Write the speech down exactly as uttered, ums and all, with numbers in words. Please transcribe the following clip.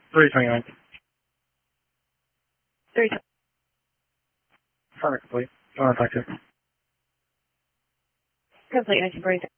three twenty-nine. Three. Fire complete. I want to talk to you. Complete. nineteen forty-three.